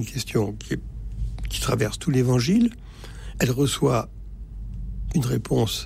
Une question qui traverse tout l'Évangile. Elle reçoit une réponse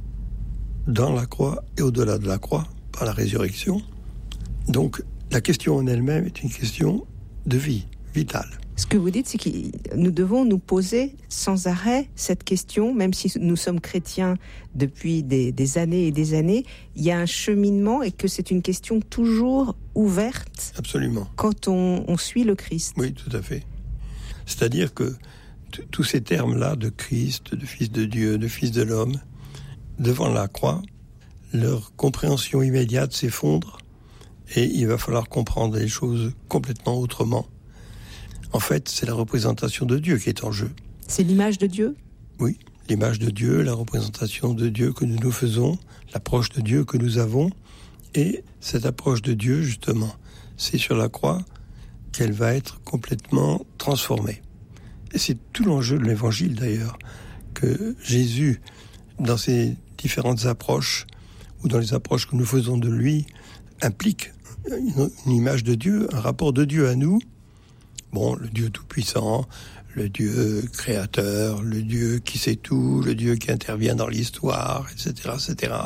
dans la croix et au-delà de la croix, par la résurrection. Donc, la question en elle-même est une question de vie, vitale. Ce que vous dites, c'est que nous devons nous poser sans arrêt cette question, même si nous sommes chrétiens depuis des années et des années, il y a un cheminement et que c'est une question toujours ouverte. Absolument. Quand on suit le Christ. Oui, tout à fait. C'est-à-dire que tous ces termes-là de Christ, de Fils de Dieu, de Fils de l'homme, devant la croix, leur compréhension immédiate s'effondre et il va falloir comprendre les choses complètement autrement. En fait, c'est la représentation de Dieu qui est en jeu. C'est l'image de Dieu ? Oui, l'image de Dieu, la représentation de Dieu que nous faisons, l'approche de Dieu que nous avons. Et cette approche de Dieu, justement, c'est sur la croix qu'elle va être complètement transformée. Et c'est tout l'enjeu de l'Évangile, d'ailleurs, que Jésus, dans ses différentes approches, ou dans les approches que nous faisons de lui, implique une image de Dieu, un rapport de Dieu à nous. Bon, le Dieu tout-puissant, le Dieu créateur, le Dieu qui sait tout, le Dieu qui intervient dans l'histoire, etc., etc.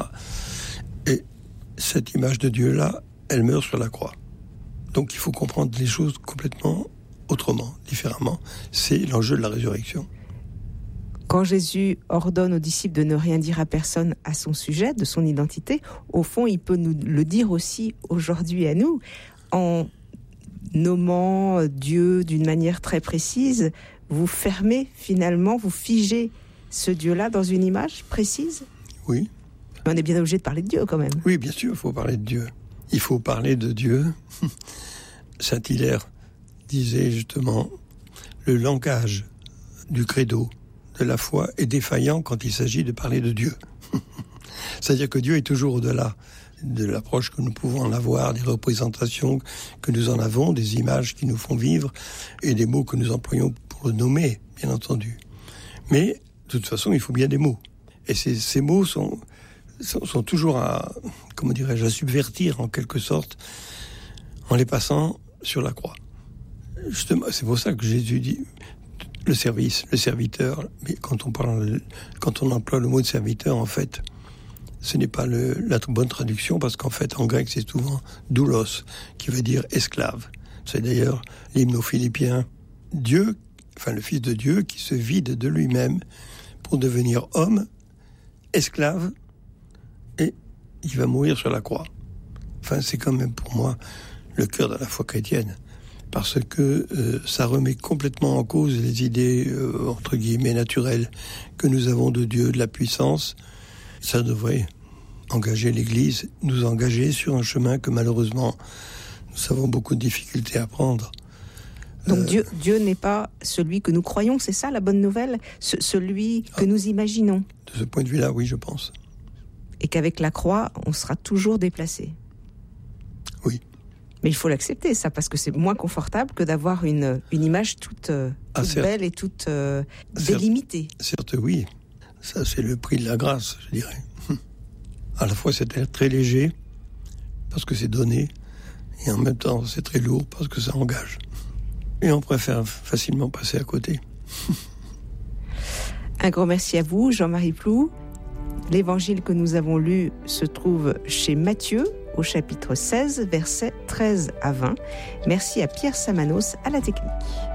Et cette image de Dieu-là, elle meurt sur la croix. Donc il faut comprendre les choses complètement autrement, différemment. C'est l'enjeu de la résurrection. Quand Jésus ordonne aux disciples de ne rien dire à personne à son sujet, de son identité, au fond, il peut nous le dire aussi aujourd'hui à nous, en nommant Dieu d'une manière très précise. Vous fermez finalement, vous figez ce Dieu-là dans une image précise ? Oui. Mais on est bien obligé de parler de Dieu quand même. Oui, bien sûr, il faut parler de Dieu. Il faut parler de Dieu. Saint Hilaire disait justement, le langage du credo de la foi est défaillant quand il s'agit de parler de Dieu. C'est-à-dire que Dieu est toujours au-delà de l'approche que nous pouvons en avoir, des représentations que nous en avons, des images qui nous font vivre et des mots que nous employons pour le nommer, bien entendu. Mais, de toute façon, il faut bien des mots. Et ces mots sont toujours à subvertir en quelque sorte, en les passant sur la croix. Justement, c'est pour ça que Jésus dit le service, le serviteur. Mais quand on emploie le mot de serviteur, en fait, ce n'est pas la bonne traduction, parce qu'en fait, en grec, c'est souvent doulos, qui veut dire esclave. C'est d'ailleurs l'hymne aux Philippiens. Dieu, enfin le Fils de Dieu, qui se vide de lui-même pour devenir homme, esclave, et il va mourir sur la croix. Enfin, c'est quand même pour moi le cœur de la foi chrétienne, parce que ça remet complètement en cause les idées, entre guillemets, naturelles que nous avons de Dieu, de la puissance. Ça devrait engager l'Église, nous engager sur un chemin que malheureusement nous avons beaucoup de difficultés à prendre. Donc Dieu n'est pas celui que nous croyons, c'est ça la bonne nouvelle ? Celui que nous imaginons. De ce point de vue-là, oui, je pense. Et qu'avec la croix, on sera toujours déplacé. Oui. Mais il faut l'accepter, ça, parce que c'est moins confortable que d'avoir une image toute belle et toute délimitée. Certes, oui. Ça, c'est le prix de la grâce, je dirais. À la fois, c'est très léger, parce que c'est donné, et en même temps, c'est très lourd, parce que ça engage. Et on préfère facilement passer à côté. Un grand merci à vous, Jean-Marie Ploux. L'évangile que nous avons lu se trouve chez Matthieu, au chapitre 16, versets 13 à 20. Merci à Pierre Samanos à la technique.